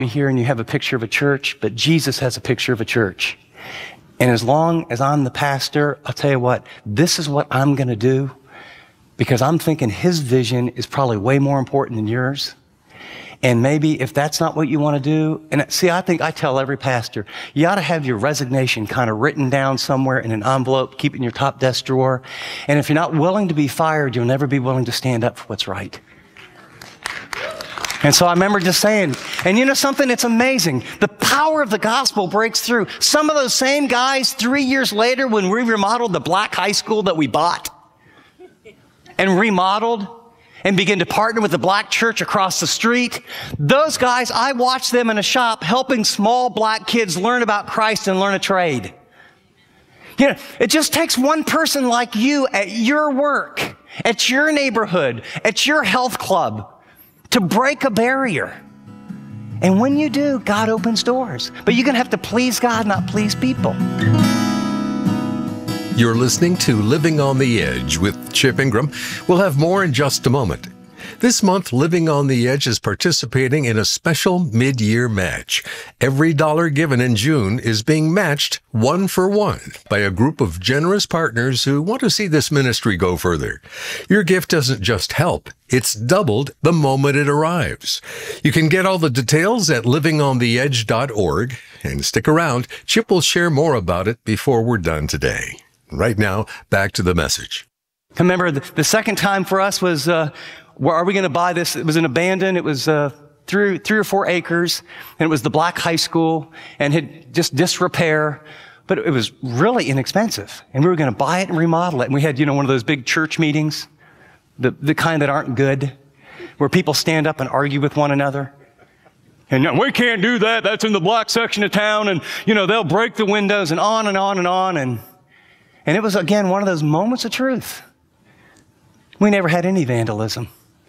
here and you have a picture of a church, but Jesus has a picture of a church. And as long as I'm the pastor, I'll tell you what, this is what I'm going to do, because I'm thinking his vision is probably way more important than yours. And maybe if that's not what you want to do, and see, I think I tell every pastor, you ought to have your resignation kind of written down somewhere in an envelope, keep it in your top desk drawer. And if you're not willing to be fired, you'll never be willing to stand up for what's right. And so I remember just saying, and you know something, it's amazing. The power of the gospel breaks through. Some of those same guys 3 years later, when we remodeled the black high school that we bought and remodeled, and begin to partner with the black church across the street. Those guys, I watched them in a shop helping small black kids learn about Christ and learn a trade. You know, it just takes one person like you at your work, at your neighborhood, at your health club to break a barrier. And when you do, God opens doors. But you're going to have to please God, not please people. You're listening to Living on the Edge with Chip Ingram. We'll have more in just a moment. This month, Living on the Edge is participating in a special mid-year match. Every dollar given in June is being matched 1-for-1 by a group of generous partners who want to see this ministry go further. Your gift doesn't just help, it's doubled the moment it arrives. You can get all the details at livingontheedge.org. And stick around, Chip will share more about it before we're done today. Right now, back to the message. I remember the second time for us was, where are we going to buy this? It was an abandoned, it was 3 or 4 acres, and it was the black high school, and had just disrepair, but it was really inexpensive. And we were going to buy it and remodel it. And we had, one of those big church meetings, the kind that aren't good, where people stand up and argue with one another. And we can't do that. That's in the black section of town. And, they'll break the windows and on and on and on. And it was, again, one of those moments of truth. We never had any vandalism.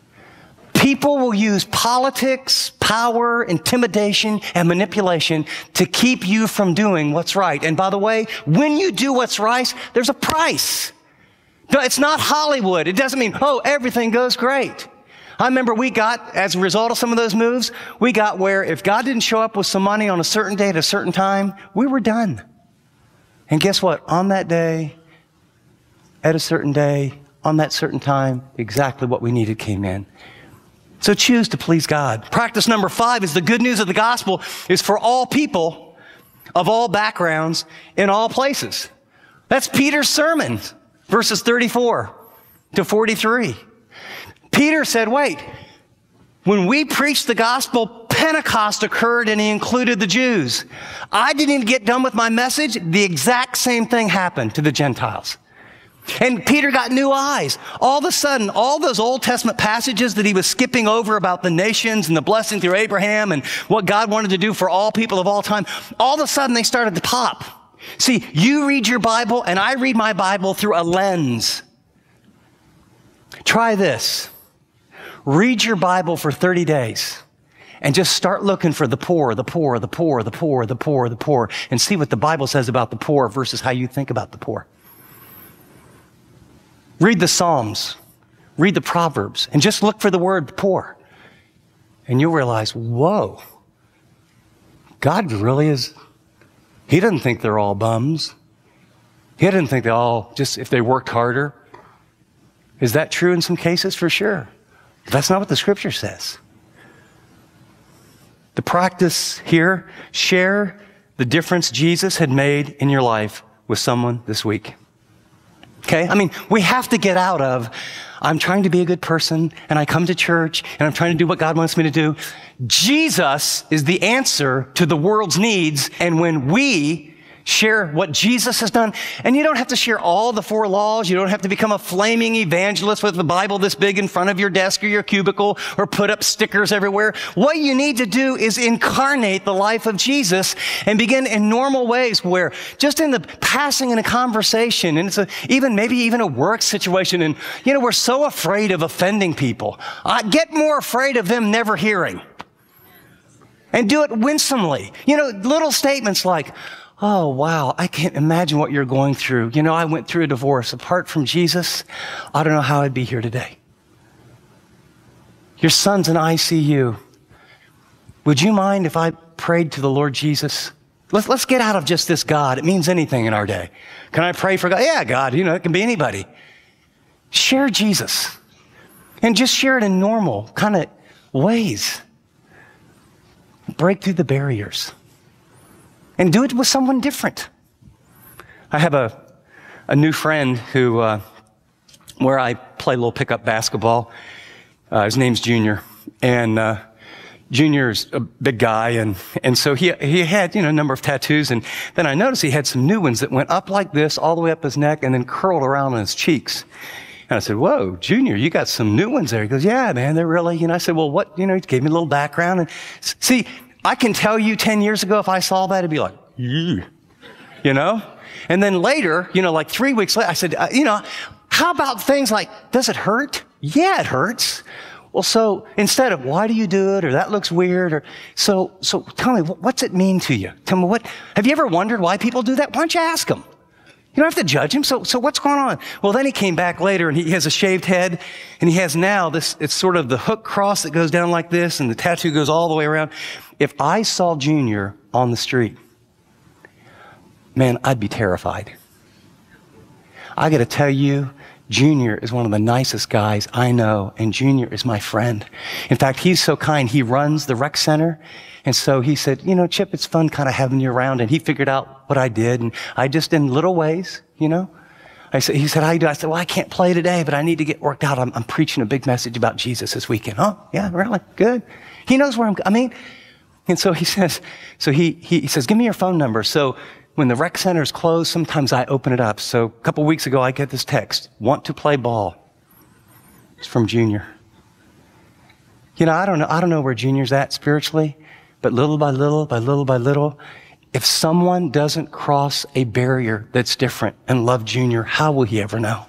People will use politics, power, intimidation, and manipulation to keep you from doing what's right. And by the way, when you do what's right, there's a price. It's not Hollywood. It doesn't mean, everything goes great. I remember we got, as a result of some of those moves, we got where if God didn't show up with some money on a certain day at a certain time, we were done. And guess what? On that day, at a certain day, on that certain time, exactly what we needed came in. So choose to please God. Practice number 5 is the good news of the gospel is for all people of all backgrounds in all places. That's Peter's sermon, verses 34 to 43. Peter said, wait, when we preached the gospel, Pentecost occurred and he included the Jews. I didn't even get done with my message. The exact same thing happened to the Gentiles. And Peter got new eyes. All of a sudden, all those Old Testament passages that he was skipping over about the nations and the blessing through Abraham and what God wanted to do for all people of all time, all of a sudden they started to pop. See, you read your Bible and I read my Bible through a lens. Try this. Read your Bible for 30 days and just start looking for the poor, the poor, the poor, the poor, the poor, the poor, and see what the Bible says about the poor versus how you think about the poor. Read the Psalms, read the Proverbs, and just look for the word poor. And you'll realize, whoa, God really is, he doesn't think they're all bums. He doesn't think they all, just if they worked harder. Is that true in some cases? For sure. But that's not what the scripture says. The practice here, share the difference Jesus had made in your life with someone this week. Okay? We have to get out of, I'm trying to be a good person, and I come to church, and I'm trying to do what God wants me to do. Jesus is the answer to the world's needs, and when we share what Jesus has done, and you don't have to share all the 4 laws, you don't have to become a flaming evangelist with the Bible this big in front of your desk or your cubicle, or put up stickers everywhere. What you need to do is incarnate the life of Jesus and begin in normal ways where just in the passing in a conversation, and it's maybe even a work situation, and we're so afraid of offending people. Get more afraid of them never hearing. And do it winsomely. Little statements like, oh, wow, I can't imagine what you're going through. I went through a divorce. Apart from Jesus, I don't know how I'd be here today. Your son's in ICU. would you mind if I prayed to the Lord Jesus? Let's get out of just this God. It means anything in our day. Can I pray for God? Yeah, God, it can be anybody. Share Jesus. And just share it in normal kind of ways. Break through the barriers. And do it with someone different. I have a new friend who, where I play a little pickup basketball. His name's Junior. And Junior's a big guy. And so he had, a number of tattoos. And then I noticed he had some new ones that went up like this, all the way up his neck, and then curled around on his cheeks. And I said, whoa, Junior, you got some new ones there. He goes, yeah, man, they're really, I said, well, what, he gave me a little background. And see, I can tell you 10 years ago, if I saw that, it'd be like, ew, And then later, like 3 weeks later, I said, how about things like, does it hurt? Yeah, it hurts. Well, so instead of, why do you do it? Or that looks weird. Or so tell me, what's it mean to you? Tell me have you ever wondered why people do that? Why don't you ask them? You don't have to judge him. So what's going on? Well, then he came back later and he has a shaved head and he has now it's sort of the hook cross that goes down like this and the tattoo goes all the way around. If I saw Junior on the street, man, I'd be terrified. I got to tell you, Junior is one of the nicest guys I know, and Junior is my friend. In fact, he's so kind. He runs the rec center. And so he said, Chip, it's fun kind of having you around. And he figured out what I did. And I just, in little ways, he said, how you do? I said, well, I can't play today, but I need to get worked out. I'm preaching a big message about Jesus this weekend. Oh, yeah, really? Good. He knows where and so he says, he says, give me your phone number. So when the rec center is closed, sometimes I open it up. So a couple weeks ago, I get this text, want to play ball. It's from Junior. I don't know where Junior's at spiritually. But little by little, by little by little, if someone doesn't cross a barrier that's different and love Junior, how will he ever know?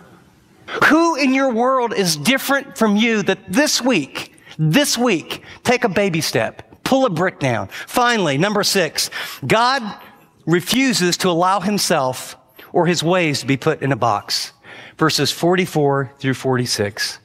Who in your world is different from you that this week, take a baby step, pull a brick down? Finally, number 6, God refuses to allow himself or his ways to be put in a box. Verses 44 through 46.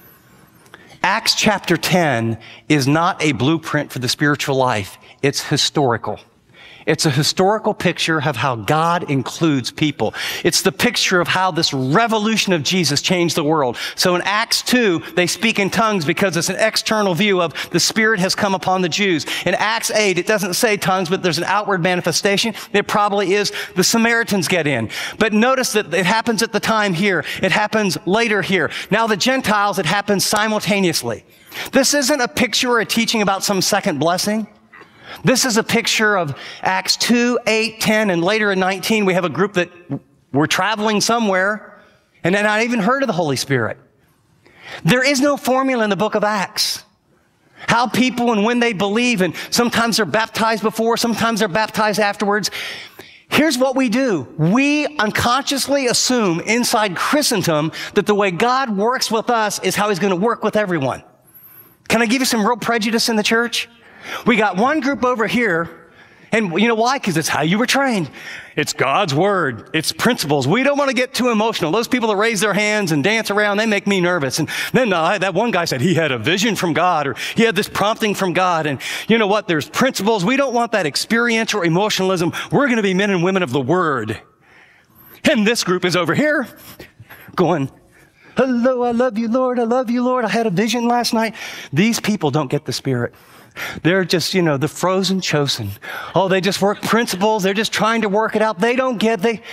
Acts chapter 10 is not a blueprint for the spiritual life. It's historical. It's a historical picture of how God includes people. It's the picture of how this revolution of Jesus changed the world. So in Acts 2, they speak in tongues because it's an external view of the Spirit has come upon the Jews. In Acts 8, it doesn't say tongues, but there's an outward manifestation. It probably is the Samaritans get in. But notice that it happens at the time here. It happens later here. Now the Gentiles, it happens simultaneously. This isn't a picture or a teaching about some second blessing. This is a picture of Acts 2, 8, 10, and later in 19, we have a group that were traveling somewhere and had not even heard of the Holy Spirit. There is no formula in the book of Acts. How people and when they believe, and sometimes they're baptized before, sometimes they're baptized afterwards. Here's what we do. We unconsciously assume inside Christendom that the way God works with us is how he's going to work with everyone. Can I give you some real prejudice in the church? We got one group over here, and you know why? Because it's how you were trained. It's God's word. It's principles. We don't want to get too emotional. Those people that raise their hands and dance around, they make me nervous. And then that one guy said he had a vision from God, or he had this prompting from God. And you know what? There's principles. We don't want that experiential emotionalism. We're going to be men and women of the word. And this group is over here going, hello, I love you, Lord. I love you, Lord. I had a vision last night. These people don't get the Spirit. They're just, the frozen chosen. Oh, they just work principles. They're just trying to work it out. They don't get, and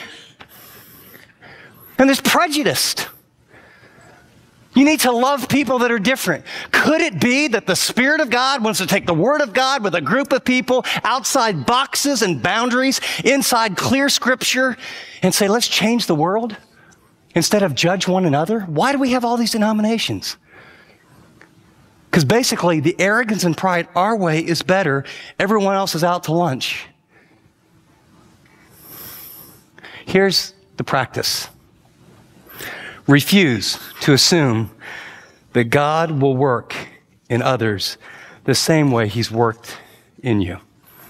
there's prejudice. You need to love people that are different. Could it be that the Spirit of God wants to take the Word of God with a group of people outside boxes and boundaries, inside clear Scripture, and say, let's change the world instead of judge one another? Why do we have all these denominations? Because basically, the arrogance and pride, our way is better. Everyone else is out to lunch. Here's the practice. Refuse to assume that God will work in others the same way he's worked in you.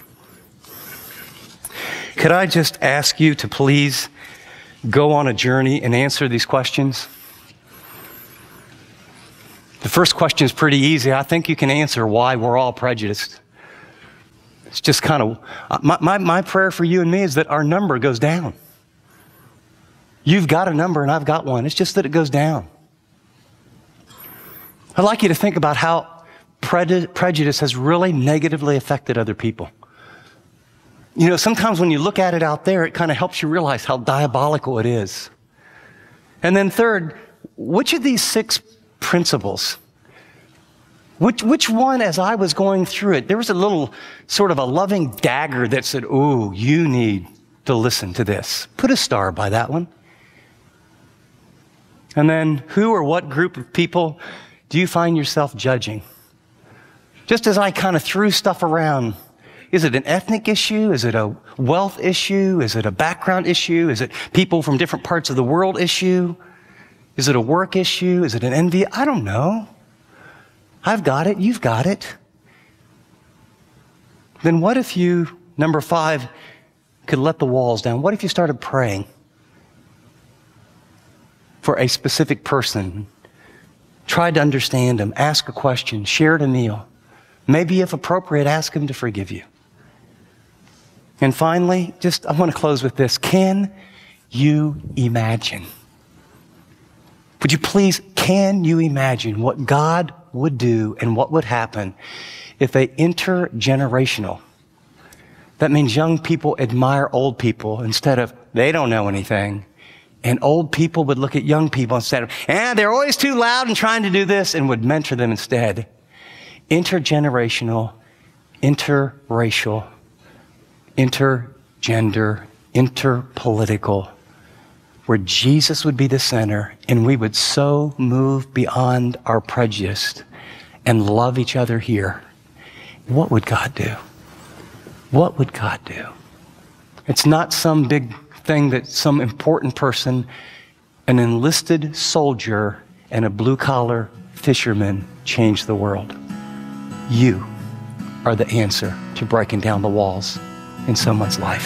Could I just ask you to please go on a journey and answer these questions? The first question is pretty easy. I think you can answer why we're all prejudiced. It's just kind of, my prayer for you and me is that our number goes down. You've got a number and I've got one. It's just that it goes down. I'd like you to think about how prejudice has really negatively affected other people. You know, sometimes when you look at it out there, it kind of helps you realize how diabolical it is. And then third, which of these 6 principles, which one, as I was going through it, there was a little sort of a loving dagger that said, "Oh, you need to listen to this." Put a star by that one. And then who or what group of people do you find yourself judging? Just as I kind of threw stuff around, is it an ethnic issue? Is it a wealth issue? Is it a background issue? Is it people from different parts of the world issue? Is it a work issue? Is it an envy? I don't know. I've got it. You've got it. Then what if you, number 5, could let the walls down? What if you started praying for a specific person? Tried to understand them, ask a question, shared a meal. Maybe if appropriate, ask them to forgive you. And finally, I want to close with this. Can you imagine? Would you please, can you imagine what God would do and what would happen if a intergenerational, that means young people admire old people instead of they don't know anything, and old people would look at young people instead of, they're always too loud and trying to do this, and would mentor them instead. Intergenerational, interracial, intergender, interpolitical, where Jesus would be the center and we would so move beyond our prejudice and love each other here. What would God do? What would God do? It's not some big thing that some important person, an enlisted soldier and a blue-collar fisherman changed the world. You are the answer to breaking down the walls in someone's life.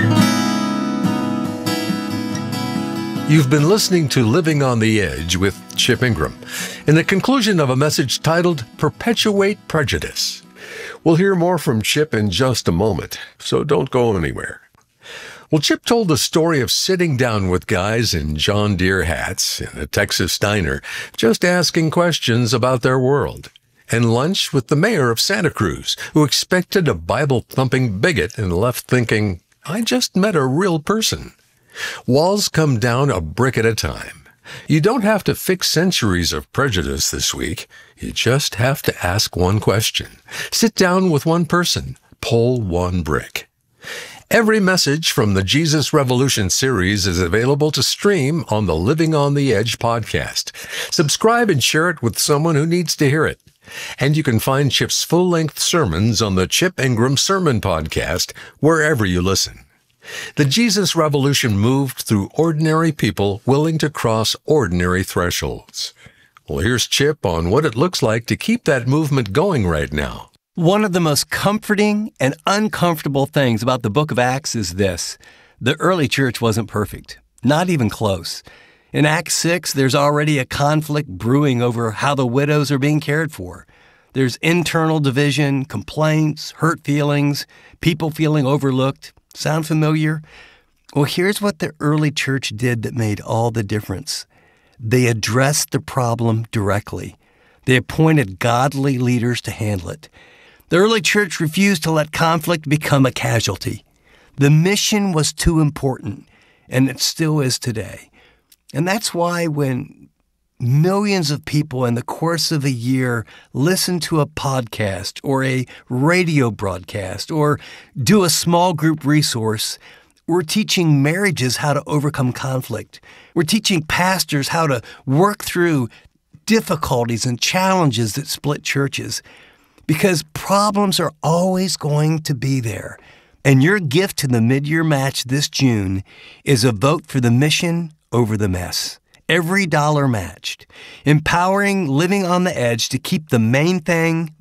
You've been listening to Living on the Edge with Chip Ingram, in the conclusion of a message titled Perpetuate Prejudice. We'll hear more from Chip in just a moment, so don't go anywhere. Well, Chip told the story of sitting down with guys in John Deere hats in a Texas diner, just asking questions about their world, and lunch with the mayor of Santa Cruz, who expected a Bible-thumping bigot and left thinking, I just met a real person. Walls come down a brick at a time. You don't have to fix centuries of prejudice this week. You just have to ask one question. Sit down with one person. Pull one brick. Every message from the Jesus Revolution series is available to stream on the Living on the Edge podcast. Subscribe and share it with someone who needs to hear it. And you can find Chip's full-length sermons on the Chip Ingram Sermon Podcast wherever you listen. The Jesus Revolution moved through ordinary people willing to cross ordinary thresholds. Well, here's Chip on what it looks like to keep that movement going right now. One of the most comforting and uncomfortable things about the book of Acts is this. The early church wasn't perfect, not even close. In Acts 6, there's already a conflict brewing over how the widows are being cared for. There's internal division, complaints, hurt feelings, people feeling overlooked. Sound familiar? Well, here's what the early church did that made all the difference. They addressed the problem directly. They appointed godly leaders to handle it. The early church refused to let conflict become a casualty. The mission was too important, and it still is today. And that's why when millions of people in the course of a year listen to a podcast or a radio broadcast or do a small group resource, we're teaching marriages how to overcome conflict. We're teaching pastors how to work through difficulties and challenges that split churches, because problems are always going to be there. And your gift to the mid-year match this June is a vote for the mission over the mess. Every dollar matched. Empowering Living on the Edge to keep the main thing,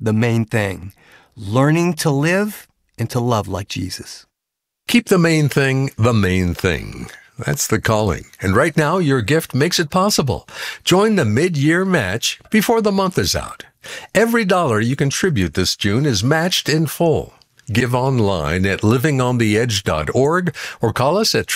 learning to live and to love like Jesus. Keep the main thing the main thing. That's the calling. And right now, your gift makes it possible. Join the mid-year match before the month is out. Every dollar you contribute this June is matched in full. Give online at livingontheedge.org or call us at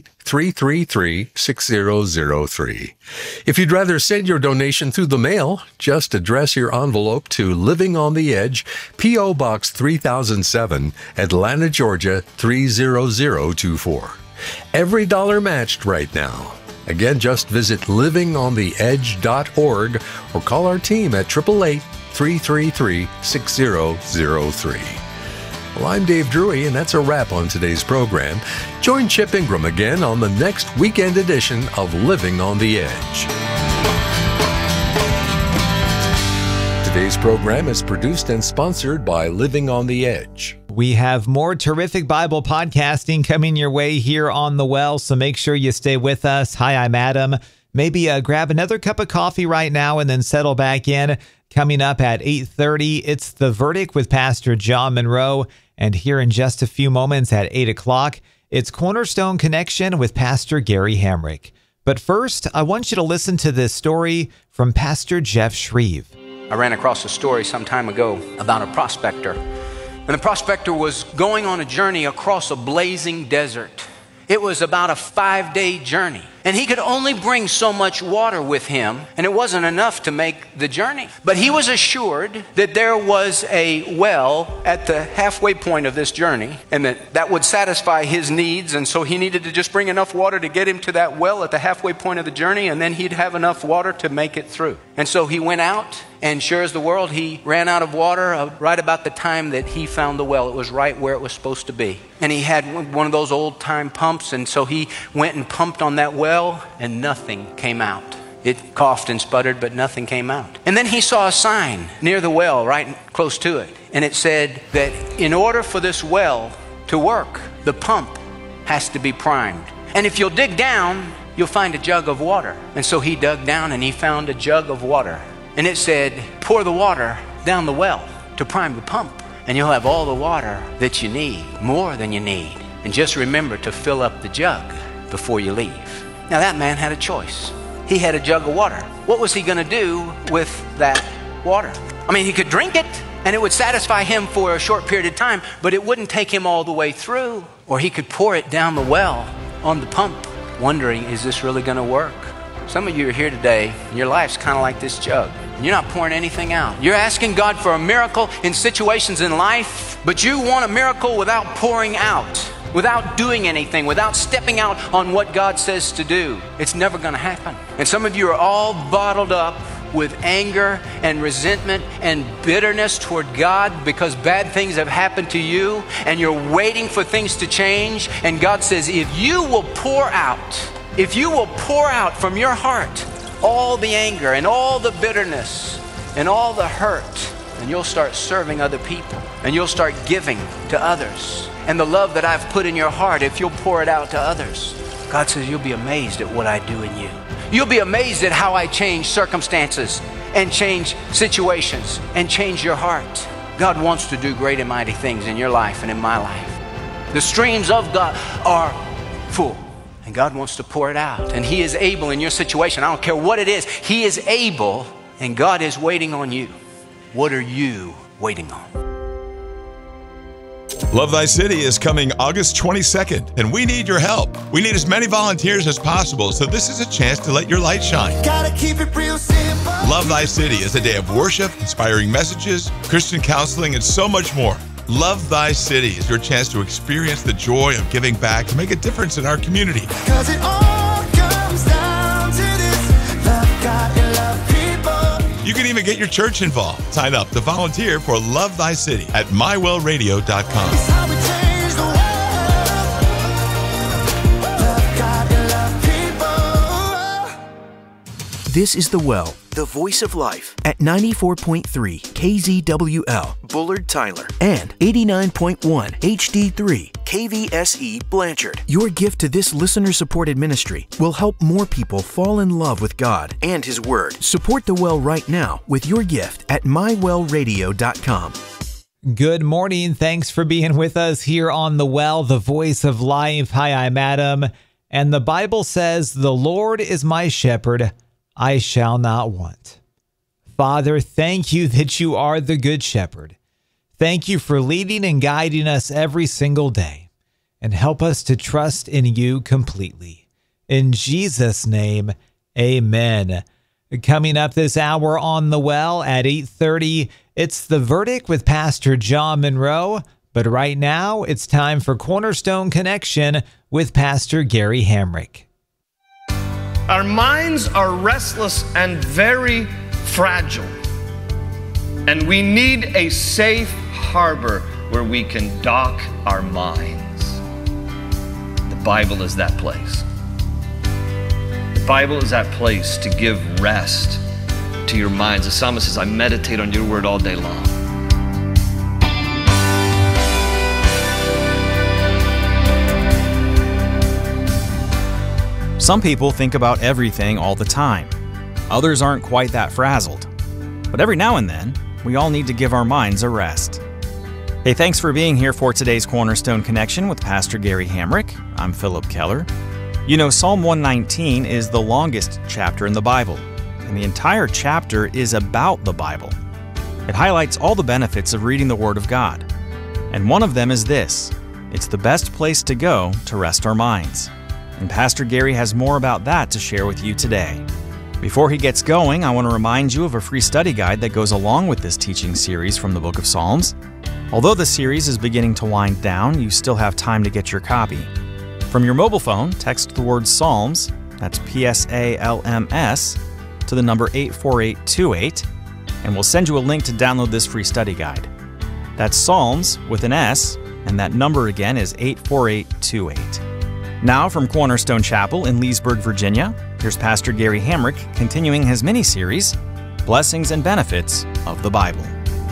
888-333-6003. If you'd rather send your donation through the mail, just address your envelope to Living on the Edge, P.O. Box 3007, Atlanta, Georgia 30024. Every dollar matched right now. Again, just visit livingontheedge.org or call our team at 888-333-6003. Well, I'm Dave Drury, and that's a wrap on today's program. Join Chip Ingram again on the next weekend edition of Living on the Edge. Today's program is produced and sponsored by Living on the Edge. We have more terrific Bible podcasting coming your way here on The Well, so make sure you stay with us. Hi, I'm Adam. Maybe grab another cup of coffee right now and then settle back in. Coming up at 8:30, it's The Verdict with Pastor John Monroe. And here in just a few moments at 8 o'clock, it's Cornerstone Connection with Pastor Gary Hamrick. But first, I want you to listen to this story from Pastor Jeff Shreve. I ran across a story some time ago about a prospector. And the prospector was going on a journey across a blazing desert. It was about a 5-day journey. And he could only bring so much water with him, and it wasn't enough to make the journey. But he was assured that there was a well at the halfway point of this journey, and that would satisfy his needs. And so he needed to just bring enough water to get him to that well at the halfway point of the journey, and then he'd have enough water to make it through. And so he went out, and sure as the world, he ran out of water right about the time that he found the well. It was right where it was supposed to be. And he had one of those old-time pumps, and so he went and pumped on that well, and nothing came out. It coughed and sputtered, but nothing came out. And then he saw a sign near the well, right close to it. And it said that in order for this well to work, the pump has to be primed. And if you'll dig down, you'll find a jug of water. And so he dug down and he found a jug of water. And it said, pour the water down the well to prime the pump. And you'll have all the water that you need, more than you need. And just remember to fill up the jug before you leave. Now that man had a choice. He had a jug of water. What was he going to do with that water? I mean, he could drink it and it would satisfy him for a short period of time, but it wouldn't take him all the way through. Or he could pour it down the well on the pump, wondering, is this really going to work? Some of you are here today and your life's kind of like this jug. You're not pouring anything out. You're asking God for a miracle in situations in life, but you want a miracle without pouring out, without doing anything, without stepping out on what God says to do. It's never going to happen. And some of you are all bottled up with anger and resentment and bitterness toward God because bad things have happened to you and you're waiting for things to change. And God says, if you will pour out from your heart all the anger and all the bitterness and all the hurt, and you'll start serving other people and you'll start giving to others. And the love that I've put in your heart, if you'll pour it out to others, God says you'll be amazed at what I do in you. You'll be amazed at how I change circumstances and change situations and change your heart. God wants to do great and mighty things in your life and in my life. The streams of God are full, and God wants to pour it out. And He is able in your situation. I don't care what it is. He is able, and God is waiting on you. What are you waiting on? Love Thy City is coming August 22nd, and we need your help. We need as many volunteers as possible, so this is a chance to let your light shine. Gotta keep it real simple. Love Thy City is a day of worship, inspiring messages, Christian counseling, and so much more. Love Thy City is your chance to experience the joy of giving back to make a difference in our community. 'Cause it all comes down to this: love God and love people. You can even get your church involved. Sign up to volunteer for Love Thy City at mywellradio.com. It's how we change the world. Love God and love people. This is The Well, the voice of life, at 94.3 KZWL, Bullard, Tyler, and 89.1 HD3 KVSE, Blanchard. Your gift to this listener-supported ministry will help more people fall in love with God and His Word. Support The Well right now with your gift at mywellradio.com. Good morning. Thanks for being with us here on The Well, the voice of life. Hi, I'm Adam. And the Bible says, "The Lord is my shepherd, I shall not want." Father, thank you that you are the good shepherd. Thank you for leading and guiding us every single day. And help us to trust in you completely. In Jesus' name, amen. Coming up this hour on The Well at 8:30, it's The Verdict with Pastor John Monroe. But right now, it's time for Cornerstone Connection with Pastor Gary Hamrick. Our minds are restless and very fragile. And we need a safe harbor where we can dock our minds. The Bible is that place. The Bible is that place to give rest to your minds. The psalmist says, I meditate on your word all day long. Some people think about everything all the time. Others aren't quite that frazzled. But every now and then, we all need to give our minds a rest. Hey, thanks for being here for today's Cornerstone Connection with Pastor Gary Hamrick. I'm Philip Keller. You know, Psalm 119 is the longest chapter in the Bible, and the entire chapter is about the Bible. It highlights all the benefits of reading the Word of God. And one of them is this: it's the best place to go to rest our minds. And Pastor Gary has more about that to share with you today. Before he gets going, I want to remind you of a free study guide that goes along with this teaching series from the book of Psalms. Although the series is beginning to wind down, you still have time to get your copy. From your mobile phone, text the word Psalms, that's PSALMS, to the number 84828, and we'll send you a link to download this free study guide. That's Psalms with an S, and that number again is 84828. Now from Cornerstone Chapel in Leesburg, Virginia, here's Pastor Gary Hamrick continuing his mini-series, Blessings and Benefits of the Bible.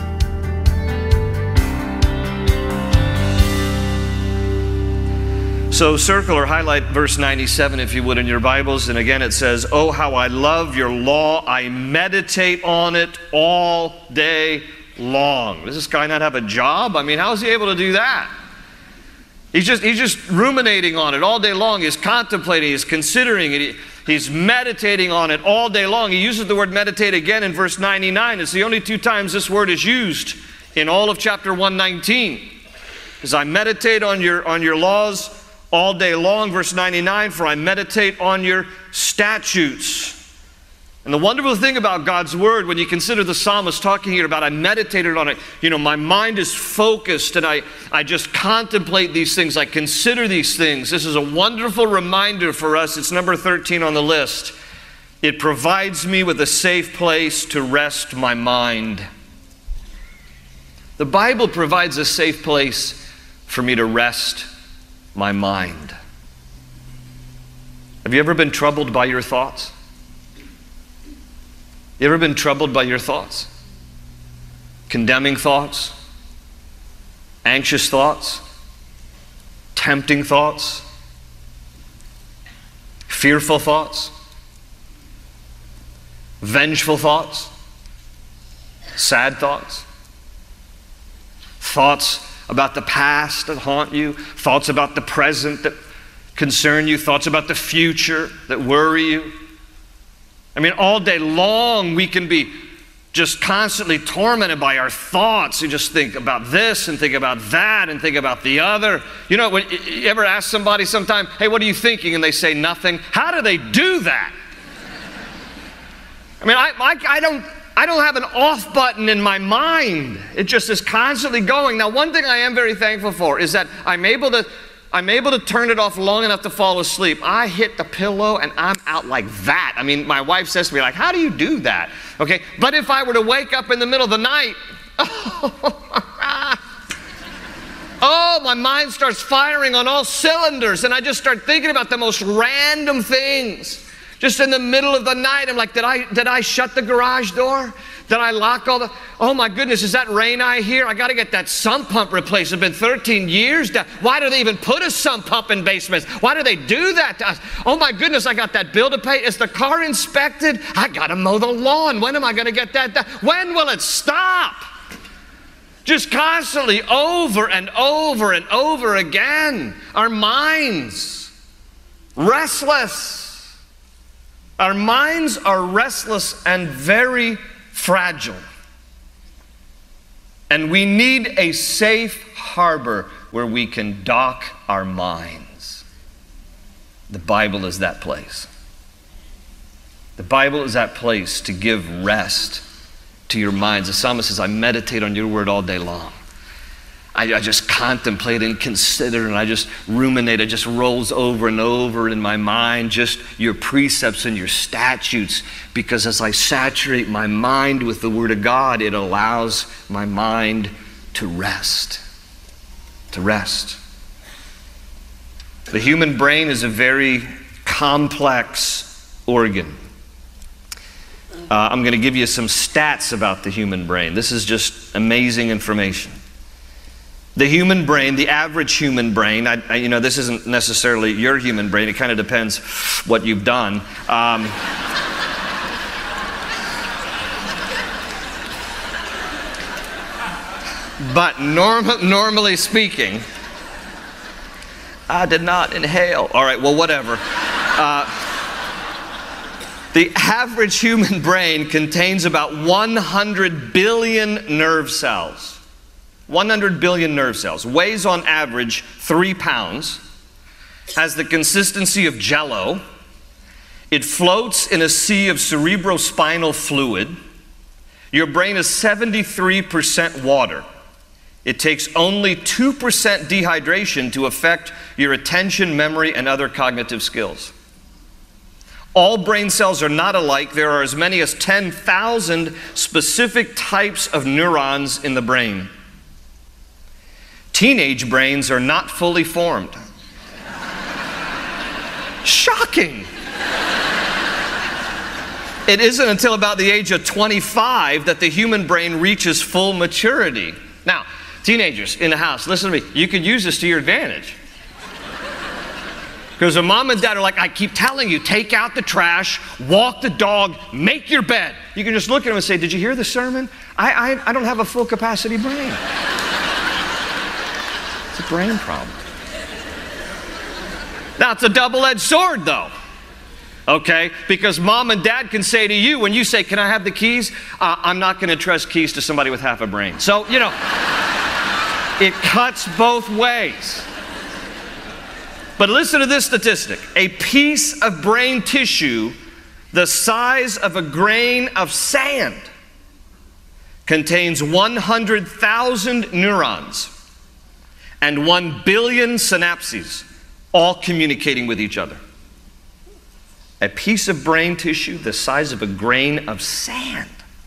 So circle or highlight verse 97 if you would in your Bibles. And again it says, "Oh, how I love your law. I meditate on it all day long." Does this guy not have a job? I mean, how is he able to do that? He's just ruminating on it all day long. He's contemplating, he's considering it, he's meditating on it all day long. He uses the word meditate again in verse 99. It's the only two times this word is used in all of chapter 119. As I meditate on your laws all day long, verse 99, for I meditate on your statutes. And the wonderful thing about God's Word, when you consider the psalmist talking here about I meditated on it, you know, my mind is focused and I just contemplate these things, I consider these things. This is a wonderful reminder for us. It's number 13 on the list. It provides me with a safe place to rest my mind. The Bible provides a safe place for me to rest my mind. Have you ever been troubled by your thoughts? You ever been troubled by your thoughts? Condemning thoughts, anxious thoughts, tempting thoughts, fearful thoughts, vengeful thoughts, sad thoughts, thoughts about the past that haunt you, thoughts about the present that concern you, thoughts about the future that worry you. I mean, all day long we can be just constantly tormented by our thoughts. You just think about this and think about that and think about the other. You know, when you ever ask somebody sometime, hey, what are you thinking? And they say nothing. How do they do that? I mean, I don't have an off button in my mind. It just is constantly going. Now, one thing I am very thankful for is that I'm able to turn it off long enough to fall asleep. I hit the pillow and I'm out like that. I mean, my wife says to me, like, how do you do that? Okay, but if I were to wake up in the middle of the night, oh, my mind starts firing on all cylinders and I just start thinking about the most random things. Just in the middle of the night, I'm like, did I shut the garage door? Did I lock all the, oh my goodness, is that rain I hear? I got to get that sump pump replaced. It's been 13 years. Why do they even put a sump pump in basements? Why do they do that to us? Oh my goodness, I got that bill to pay. Is the car inspected? I got to mow the lawn. When am I going to get that done? When will it stop? Just constantly over and over and over again. Our minds Restless. Our minds are restless and very fragile. And we need a safe harbor where we can dock our minds. The Bible is that place. The Bible is that place to give rest to your minds. The psalmist says, I meditate on your word all day long. I just contemplate and consider, and I just ruminate. It just rolls over and over in my mind, just your precepts and your statutes, because as I saturate my mind with the Word of God, it allows my mind to rest. To rest. The human brain is a very complex organ. I'm going to give you some stats about the human brain. This is just amazing information. The human brain, the average human brain, this isn't necessarily your human brain. It kind of depends what you've done. But normally speaking, I did not inhale. All right, well, whatever. The average human brain contains about 100 billion nerve cells. 100 billion nerve cells. Weighs on average 3 pounds. Has the consistency of Jell-O. It floats in a sea of cerebrospinal fluid. Your brain is 73% water. It takes only 2% dehydration to affect your attention, memory, and other cognitive skills. All brain cells are not alike. There are as many as 10,000 specific types of neurons in the brain. Teenage brains are not fully formed. Shocking. It isn't until about the age of 25 that the human brain reaches full maturity. Now, teenagers in the house, listen to me. You could use this to your advantage. Because a mom and dad are like, I keep telling you, take out the trash, walk the dog, make your bed. You can just look at them and say, did you hear the sermon? I don't have a full capacity brain. It's a brain problem. Now, it's a double-edged sword, though. Okay? Because mom and dad can say to you, when you say, can I have the keys? I'm not going to trust keys to somebody with half a brain. So, it cuts both ways. But listen to this statistic. A piece of brain tissue the size of a grain of sand contains 100,000 neurons and 1 billion synapses, all communicating with each other. A piece of brain tissue the size of a grain of sand.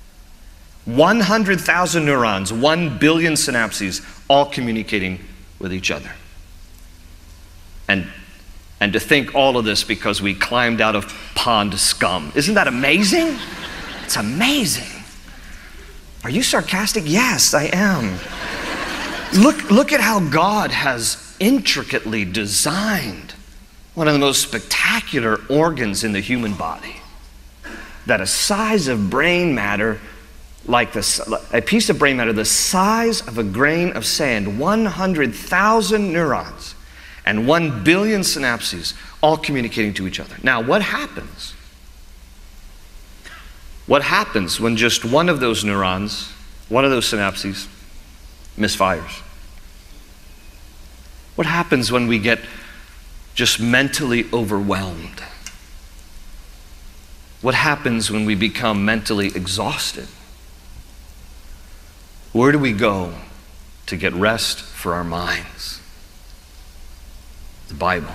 100,000 neurons, 1 billion synapses, all communicating with each other. And to think all of this because we climbed out of pond scum. Isn't that amazing? It's amazing. Are you sarcastic? Yes, I am. Look at how God has intricately designed one of the most spectacular organs in the human body. That a size of brain matter, a piece of brain matter the size of a grain of sand, 100,000 neurons and 1 billion synapses, all communicating to each other. Now, what happens? What happens when just one of those neurons, one of those synapses, misfires? What happens when we get just mentally overwhelmed? What happens when we become mentally exhausted? Where do we go to get rest for our minds? The Bible.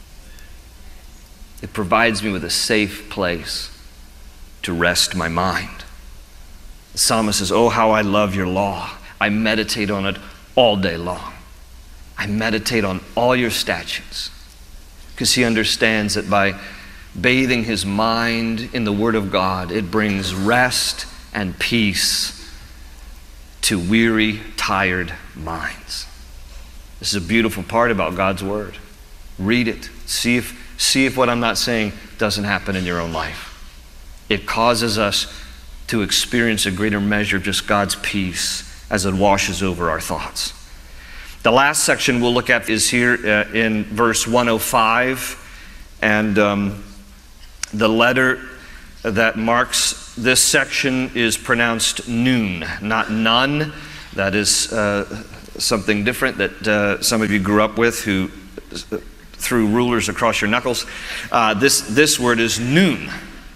It provides me with a safe place to rest my mind. The psalmist says, oh, how I love your law. I meditate on it all day long. I meditate on all your statutes. Because he understands that by bathing his mind in the Word of God, it brings rest and peace to weary, tired minds. This is a beautiful part about God's Word. Read it. See if what I'm not saying doesn't happen in your own life. It causes us to experience a greater measure of just God's peace as it washes over our thoughts. The last section we'll look at is here in verse 105. And the letter that marks this section is pronounced noon, not none. That is something different that some of you grew up with who threw rulers across your knuckles. This word is noon.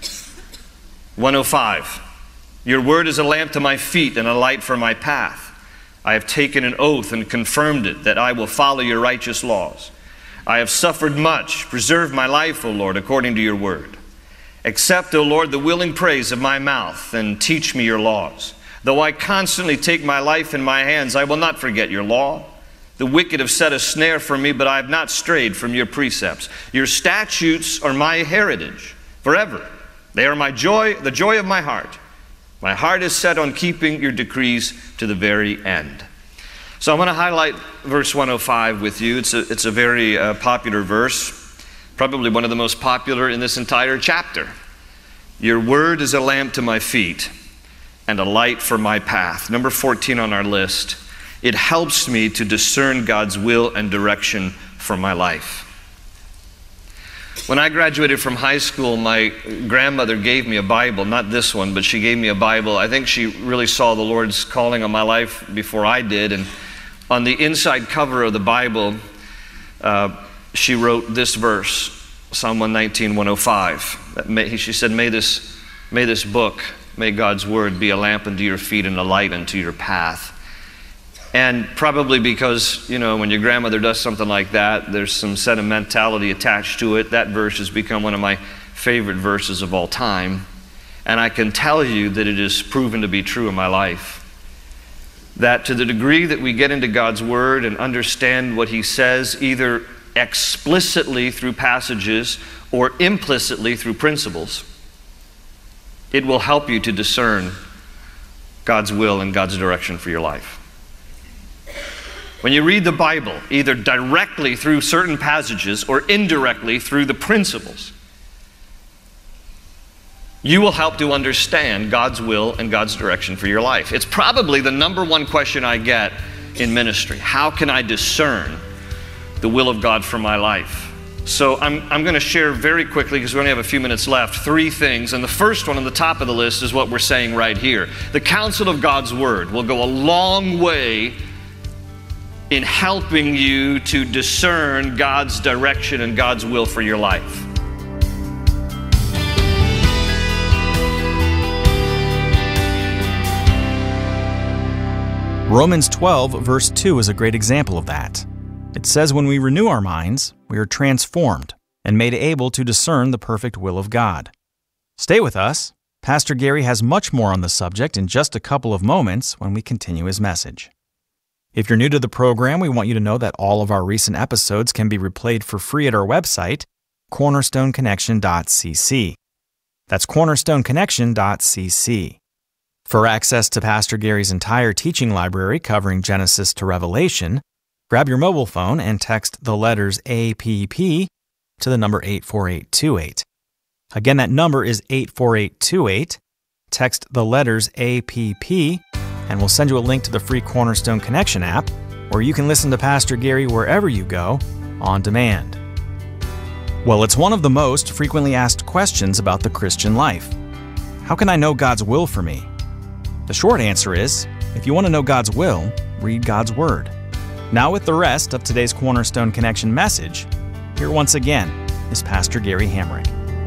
105. Your word is a lamp to my feet and a light for my path. I have taken an oath and confirmed it that I will follow your righteous laws. I have suffered much. Preserve my life, O Lord, according to your word. Accept, O Lord, the willing praise of my mouth and teach me your laws. Though I constantly take my life in my hands, I will not forget your law. The wicked have set a snare for me, but I have not strayed from your precepts. Your statutes are my heritage forever. They are my joy, the joy of my heart. My heart is set on keeping your decrees to the very end. So I want to highlight verse 105 with you. It's a very popular verse, probably one of the most popular in this entire chapter. Your word is a lamp to my feet and a light for my path. Number 14 on our list. It helps me to discern God's will and direction for my life. When I graduated from high school, my grandmother gave me a Bible, not this one, but she gave me a Bible. I think she really saw the Lord's calling on my life before I did. And on the inside cover of the Bible, she wrote this verse, Psalm 119, 105. She said, may this book, may God's word be a lamp unto your feet and a light unto your path. And probably because, you know, when your grandmother does something like that, there's some sentimentality attached to it. That verse has become one of my favorite verses of all time. And I can tell you that it is proven to be true in my life. That to the degree that we get into God's Word and understand what He says, either explicitly through passages or implicitly through principles, it will help you to discern God's will and God's direction for your life. When you read the Bible, either directly through certain passages or indirectly through the principles, you will help to understand God's will and God's direction for your life. It's probably the number one question I get in ministry. How can I discern the will of God for my life? So I'm going to share very quickly, because we only have a few minutes left, 3 things. And the first one on the top of the list is what we're saying right here. The counsel of God's Word will go a long way in helping you to discern God's direction and God's will for your life. Romans 12, verse 2 is a great example of that. It says, when we renew our minds, we are transformed and made able to discern the perfect will of God. Stay with us. Pastor Gary has much more on the subject in just a couple of moments when we continue his message. If you're new to the program, we want you to know that all of our recent episodes can be replayed for free at our website, cornerstoneconnection.cc. That's cornerstoneconnection.cc. For access to Pastor Gary's entire teaching library covering Genesis to Revelation, grab your mobile phone and text the letters APP to the number 84828. Again, that number is 84828. Text the letters APP, and we'll send you a link to the free Cornerstone Connection app, where you can listen to Pastor Gary wherever you go, on demand. Well, it's one of the most frequently asked questions about the Christian life. How can I know God's will for me? The short answer is, if you want to know God's will, read God's Word. Now with the rest of today's Cornerstone Connection message, here once again is Pastor Gary Hamrick.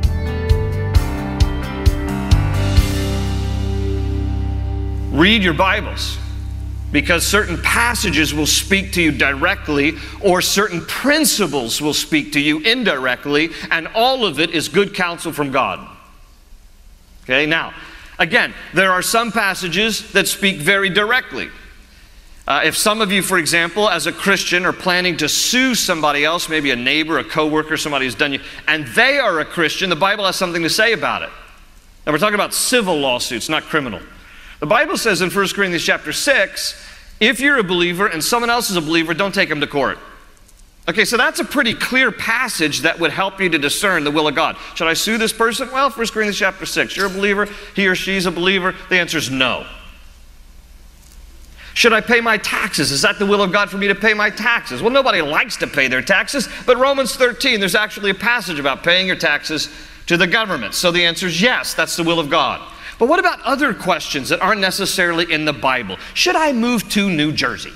Read your Bibles, because certain passages will speak to you directly, or certain principles will speak to you indirectly, and all of it is good counsel from God. Okay, now, again, there are some passages that speak very directly. If some of you, for example, as a Christian, are planning to sue somebody else, maybe a neighbor, a coworker, somebody who's done you, and they are a Christian, the Bible has something to say about it. Now, we're talking about civil lawsuits, not criminal. The Bible says in 1 Corinthians chapter 6, if you're a believer and someone else is a believer, don't take them to court. Okay, so that's a pretty clear passage that would help you to discern the will of God. Should I sue this person? Well, 1 Corinthians chapter 6, you're a believer, he or she's a believer. The answer is no. Should I pay my taxes? Is that the will of God for me to pay my taxes? Well, nobody likes to pay their taxes, but Romans 13, there's actually a passage about paying your taxes to the government. So the answer is yes, that's the will of God. But what about other questions that aren't necessarily in the Bible? Should I move to New Jersey?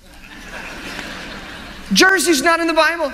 Jersey's not in the Bible.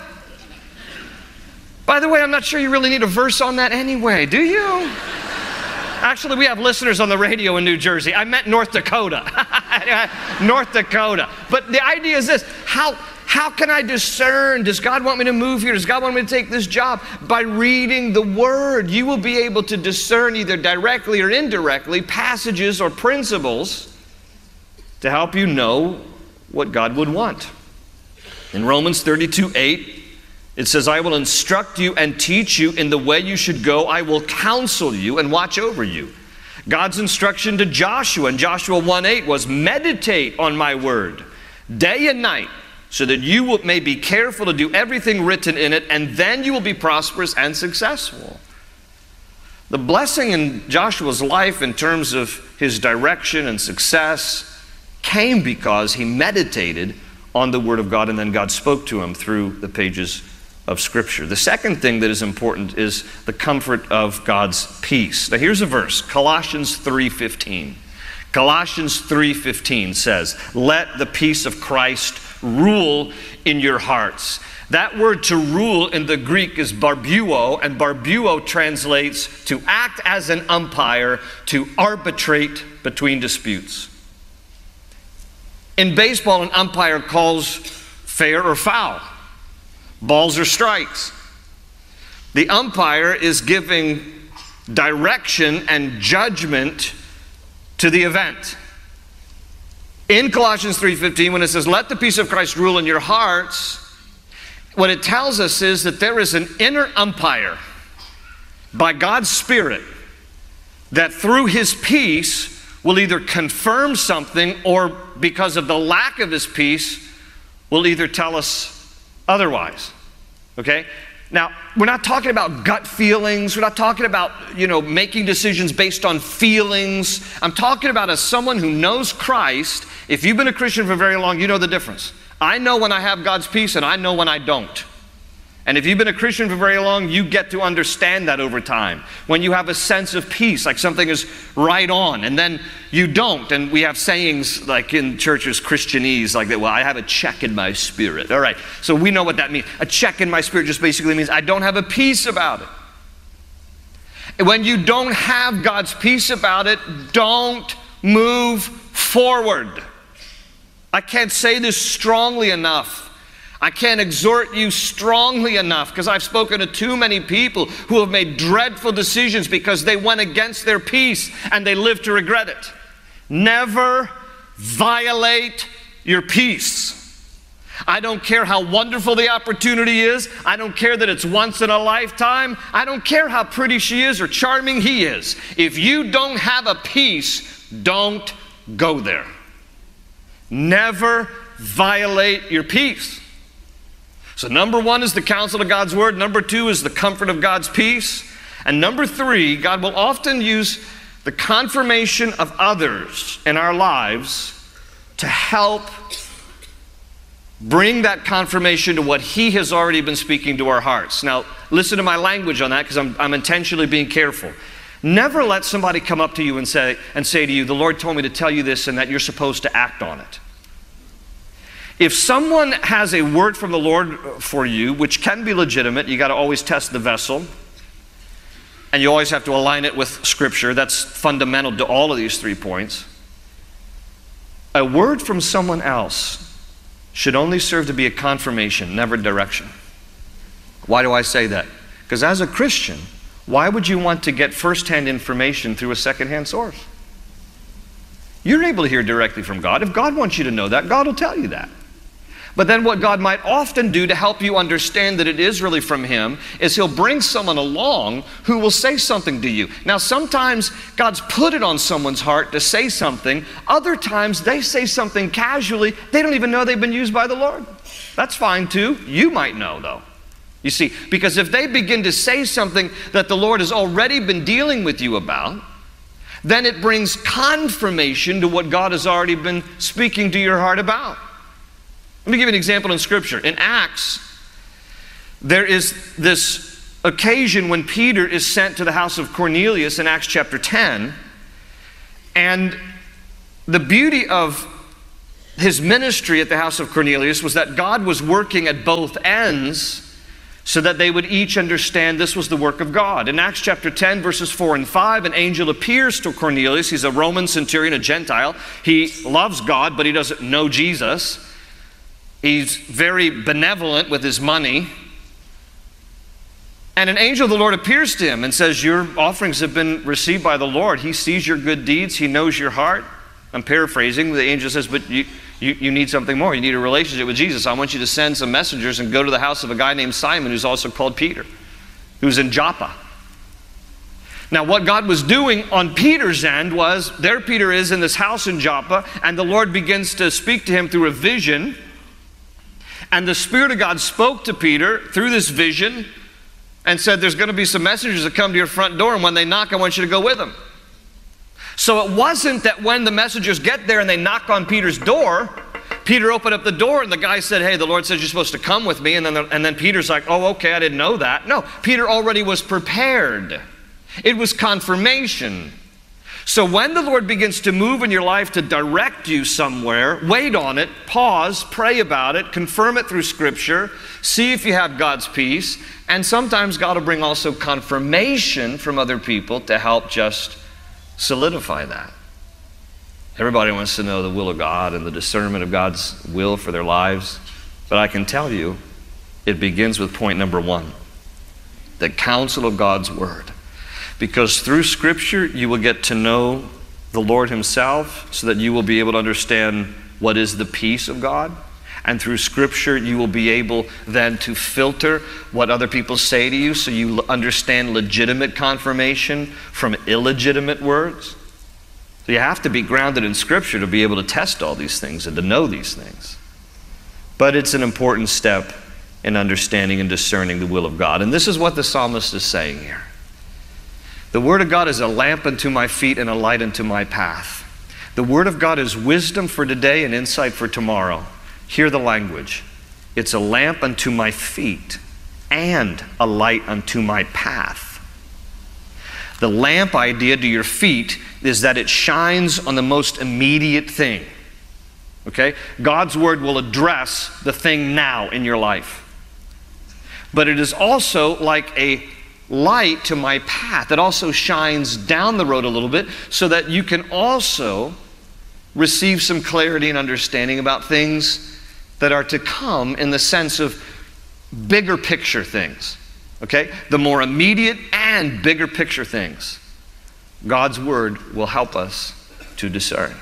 By the way, I'm not sure you really need a verse on that anyway, do you? Actually, we have listeners on the radio in New Jersey. I meant North Dakota. North Dakota. But the idea is this: how can I discern? Does God want me to move here? Does God want me to take this job? By reading the Word, you will be able to discern either directly or indirectly passages or principles to help you know what God would want. In Romans 32:8, it says, I will instruct you and teach you in the way you should go. I will counsel you and watch over you. God's instruction to Joshua in Joshua 1:8 was, meditate on my word day and night, so that you may be careful to do everything written in it, and then you will be prosperous and successful. The blessing in Joshua's life in terms of his direction and success came because he meditated on the Word of God, and then God spoke to him through the pages of Scripture. The second thing that is important is the comfort of God's peace. Now here's a verse, Colossians 3:15. Colossians 3:15 says, let the peace of Christ rule in your hearts. That word to rule in the Greek is barbuo, and barbuo translates to act as an umpire, to arbitrate between disputes. In baseball, an umpire calls fair or foul, balls or strikes. The umpire is giving direction and judgment to the event. In Colossians 3:15, when it says, let the peace of Christ rule in your hearts, what it tells us is that there is an inner umpire by God's Spirit that through His peace will either confirm something, or because of the lack of His peace, will either tell us otherwise. Okay? Now, we're not talking about gut feelings. We're not talking about, making decisions based on feelings. I'm talking about as someone who knows Christ. If you've been a Christian for very long, you know the difference. I know when I have God's peace, and I know when I don't. And if you've been a Christian for very long, you get to understand that over time. When you have a sense of peace, like something is right on, and then you don't. And we have sayings like in churches, Christianese, like that, well, I have a check in my spirit. All right, so we know what that means. A check in my spirit just basically means I don't have a peace about it. And when you don't have God's peace about it, don't move forward. I can't say this strongly enough. I can't exhort you strongly enough, because I've spoken to too many people who have made dreadful decisions because they went against their peace and they live to regret it. Never violate your peace. I don't care how wonderful the opportunity is. I don't care that it's once in a lifetime. I don't care how pretty she is or charming he is. If you don't have a peace, don't go there. Never violate your peace. So number one is the counsel of God's word. Number two is the comfort of God's peace. And number three, God will often use the confirmation of others in our lives to help bring that confirmation to what He has already been speaking to our hearts. Now, listen to my language on that, because I'm intentionally being careful. Never let somebody come up to you and say to you, the Lord told me to tell you this, and that you're supposed to act on it. If someone has a word from the Lord for you, which can be legitimate, you got to always test the vessel, and you always have to align it with Scripture. That's fundamental to all of these 3 points. A word from someone else should only serve to be a confirmation, never direction. Why do I say that? Because as a Christian, why would you want to get firsthand information through a secondhand source? You're able to hear directly from God. If God wants you to know that, God will tell you that. But then what God might often do to help you understand that it is really from Him is He'll bring someone along who will say something to you. Now, sometimes God's put it on someone's heart to say something. Other times they say something casually. They don't even know they've been used by the Lord. That's fine too. You might know though. You see, because if they begin to say something that the Lord has already been dealing with you about, then it brings confirmation to what God has already been speaking to your heart about. Let me give you an example in Scripture. In Acts, there is this occasion when Peter is sent to the house of Cornelius in Acts chapter 10. And the beauty of his ministry at the house of Cornelius was that God was working at both ends so that they would each understand this was the work of God. In Acts chapter 10, verses 4 and 5, an angel appears to Cornelius. He's a Roman centurion, a Gentile. He loves God, but he doesn't know Jesus. He's very benevolent with his money. And an angel of the Lord appears to him and says, your offerings have been received by the Lord. He sees your good deeds. He knows your heart. I'm paraphrasing. The angel says, but you need something more. You need a relationship with Jesus. I want you to send some messengers and go to the house of a guy named Simon, who's also called Peter, who's in Joppa. Now, what God was doing on Peter's end was, there Peter is in this house in Joppa, and the Lord begins to speak to him through a vision. And the Spirit of God spoke to Peter through this vision and said, there's going to be some messengers that come to your front door, and when they knock, I want you to go with them. So it wasn't that when the messengers get there and they knock on Peter's door, Peter opened up the door and the guy said, hey, the Lord says you're supposed to come with me. And then Peter's like, oh, okay, I didn't know that. No, Peter already was prepared. It was confirmation. So when the Lord begins to move in your life to direct you somewhere, wait on it, pause, pray about it, confirm it through Scripture, see if you have God's peace, and sometimes God will bring also confirmation from other people to help just solidify that. Everybody wants to know the will of God and the discernment of God's will for their lives, but I can tell you, it begins with point number 1, the counsel of God's Word. Because through Scripture, you will get to know the Lord Himself so that you will be able to understand what is the peace of God. And through Scripture, you will be able then to filter what other people say to you so you understand legitimate confirmation from illegitimate words. So you have to be grounded in Scripture to be able to test all these things and to know these things. But it's an important step in understanding and discerning the will of God. And this is what the psalmist is saying here. The Word of God is a lamp unto my feet and a light unto my path. The Word of God is wisdom for today and insight for tomorrow. Hear the language. It's a lamp unto my feet and a light unto my path. The lamp idea to your feet is that it shines on the most immediate thing. Okay? God's Word will address the thing now in your life. But it is also like a light to my path that also shines down the road a little bit so that you can also receive some clarity and understanding about things that are to come in the sense of bigger picture things. Okay? The more immediate and bigger picture things. God's Word will help us to discern.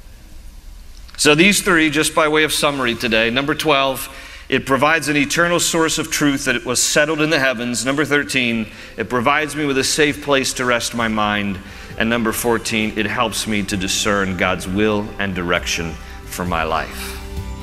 So these three, just by way of summary today. Number 12, it provides an eternal source of truth that it was settled in the heavens. Number 13, it provides me with a safe place to rest my mind. And number 14, it helps me to discern God's will and direction for my life.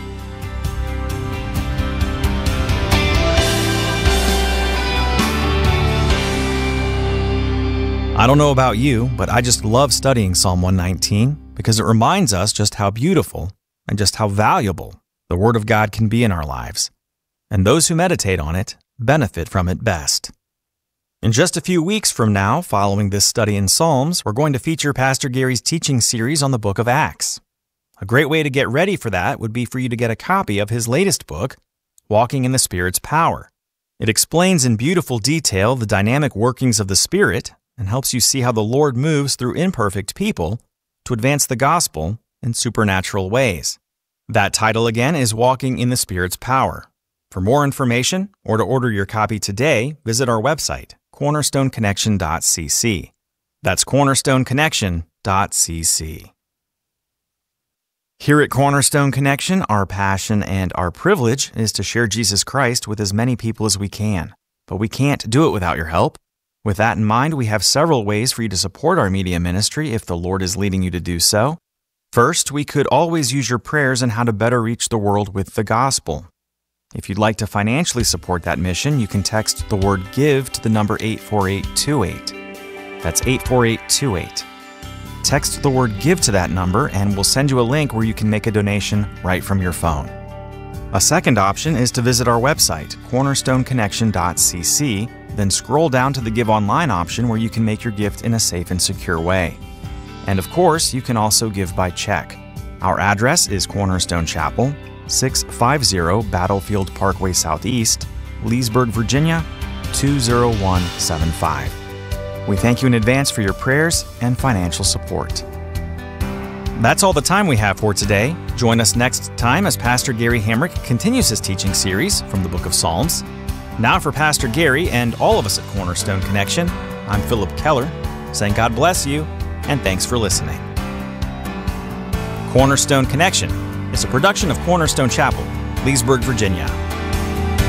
I don't know about you, but I just love studying Psalm 119 because it reminds us just how beautiful and just how valuable the Word of God can be in our lives, and those who meditate on it benefit from it best. In just a few weeks from now, following this study in Psalms, we're going to feature Pastor Gary's teaching series on the book of Acts. A great way to get ready for that would be for you to get a copy of his latest book, Walking in the Spirit's Power. It explains in beautiful detail the dynamic workings of the Spirit and helps you see how the Lord moves through imperfect people to advance the gospel in supernatural ways. That title again is Walking in the Spirit's Power. For more information or to order your copy today, visit our website, cornerstoneconnection.cc. That's cornerstoneconnection.cc. Here at Cornerstone Connection, our passion and our privilege is to share Jesus Christ with as many people as we can. But we can't do it without your help. With that in mind, we have several ways for you to support our media ministry if the Lord is leading you to do so. First, we could always use your prayers on how to better reach the world with the gospel. If you'd like to financially support that mission, you can text the word GIVE to the number 84828. That's 84828. text the word GIVE to that number and we'll send you a link where you can make a donation right from your phone. A second option is to visit our website, cornerstoneconnection.cc, then scroll down to the Give Online option where you can make your gift in a safe and secure way. And of course, you can also give by check. Our address is Cornerstone Chapel, 650 Battlefield Parkway Southeast, Leesburg, Virginia, 20175. We thank you in advance for your prayers and financial support. That's all the time we have for today. Join us next time as Pastor Gary Hamrick continues his teaching series from the book of Psalms. Now for Pastor Gary and all of us at Cornerstone Connection, I'm Philip Keller, saying God bless you and thanks for listening. Cornerstone Connection is a production of Cornerstone Chapel, Leesburg, Virginia.